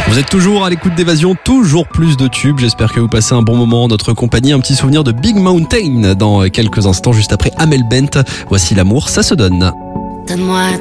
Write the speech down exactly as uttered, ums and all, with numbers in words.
Vous êtes toujours à l'écoute d'Évasion, toujours plus de tubes. J'espère que vous passez un bon moment en notre compagnie. Un petit souvenir de Big Mountain dans quelques instants, juste après Amel Bent. Voici l'amour, ça se donne. Donne-moi